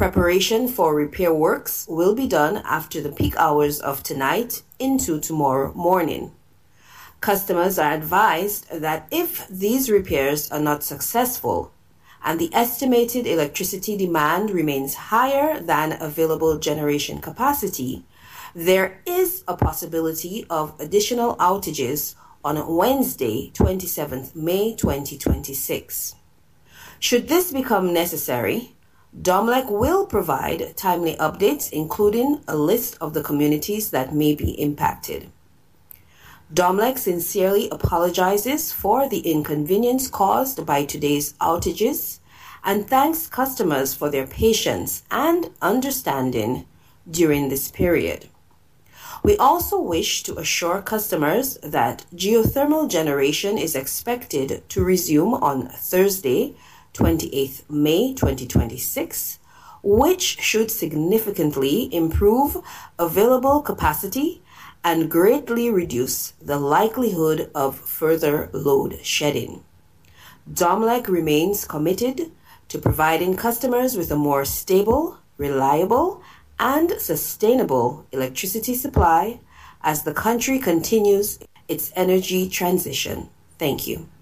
Preparation for repair works will be done after the peak hours of tonight into tomorrow morning. Customers are advised that if these repairs are not successful and the estimated electricity demand remains higher than available generation capacity, there is a possibility of additional outages on Wednesday, 27th May 2026. Should this become necessary, DOMLEC will provide timely updates, including a list of the communities that may be impacted. DOMLEC sincerely apologizes for the inconvenience caused by today's outages and thanks customers for their patience and understanding during this period. We also wish to assure customers that geothermal generation is expected to resume on Thursday, 28th May 2026, which should significantly improve available capacity and greatly reduce the likelihood of further load shedding. DOMLEC remains committed to providing customers with a more stable, reliable, and sustainable electricity supply as the country continues its energy transition. Thank you.